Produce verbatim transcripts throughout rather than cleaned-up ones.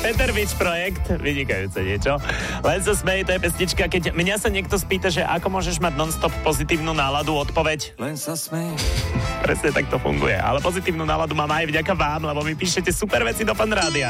Peter Beach projekt, vynikajúce niečo. Len sa smeje, to je pesnička, keď mňa sa niekto spýta, že ako môžeš mať non-stop pozitívnu náladu, odpoveď. Len sa smeje. Presne tak to funguje, ale pozitívnu náladu mám aj vďaka vám, lebo mi píšete super veci do Fan Rádia.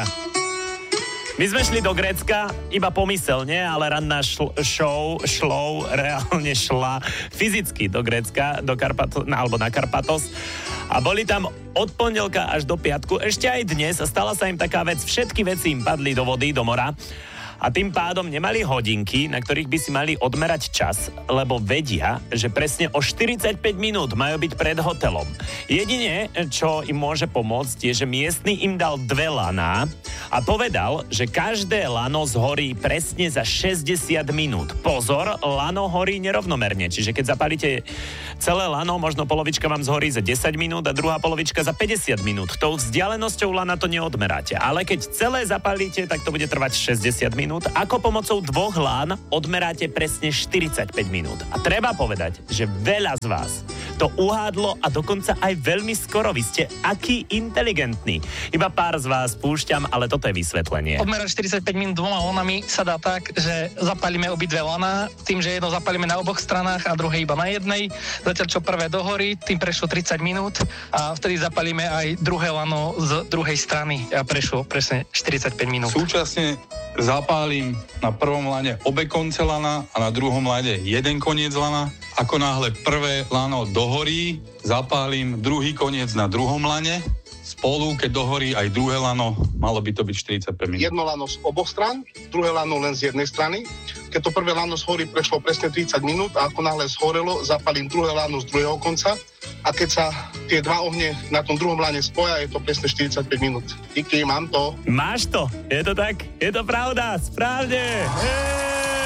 My sme šli do Grécka iba pomyselne, ale ranná šl- show, šlou reálne šla fyzicky do Grécka, do Karpat- alebo na Karpatos. A boli tam od pondelka až do piatku, ešte aj dnes, a stala sa im taká vec, všetky veci im padli do vody, do mora. A tým pádom nemali hodinky, na ktorých by si mali odmerať čas, lebo vedia, že presne o štyridsaťpäť minút majú byť pred hotelom. Jedine, čo im môže pomôcť, je, že miestny im dal dve laná a povedal, že každé lano zhorí presne za šesťdesiat minút. Pozor, lano horí nerovnomerne, čiže keď zapálite celé lano, možno polovička vám zhorí za desať minút a druhá polovička za päťdesiat minút. Tou vzdialenosťou lana to neodmeráte, ale keď celé zapálite, tak to bude trvať šesťdesiat minút. Ako pomocou dvoch lán odmeráte presne štyridsaťpäť minút. A treba povedať, že veľa z vás to uhádlo a dokonca aj veľmi skoro. Vy ste aký inteligentní. Iba pár z vás púšťam, ale toto je vysvetlenie. Odmerať štyridsaťpäť minút dvoma lánami sa dá tak, že zapálime obidve laná, tým, že jedno zapálime na oboch stranách a druhé iba na jednej. Zatiaľ čo prvé dohorí, tým prešlo tridsať minút a vtedy zapálime aj druhé lano z druhej strany a prešlo presne štyridsaťpäť minút. Súčasne zapálim na prvom lane obe konce lana a na druhom lane jeden koniec lana. Ako náhle prvé lano dohorí, zapálim druhý koniec na druhom lane. Spolu, keď dohorí aj druhé lano, malo by to byť štyridsaťpäť minút. Jedno lano z oboch stran, druhé lano len z jednej strany. Keď to prvé lano zhorí, prešlo presne tridsať minút a ako náhle zhorelo, zapalím druhé lano z druhého konca a keď sa tie dva ohne na tom druhom lane spoja, je to presne štyridsaťpäť minút. Díky, mám to. Máš to, je to tak? Je to pravda, správne. Hej!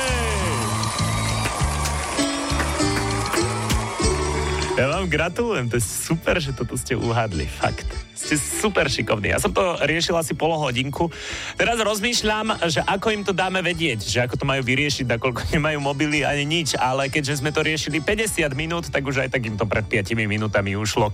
Ja vám gratulujem, to je super, že toto ste uhádli, fakt. Ste super šikovní. Ja som to riešil asi pol hodinku. Teraz rozmýšľam, že ako im to dáme vedieť, že ako to majú vyriešiť, nakoľko nemajú mobily ani nič, ale keďže sme to riešili päťdesiat minút, tak už aj tak im to pred piatimi minútami ušlo.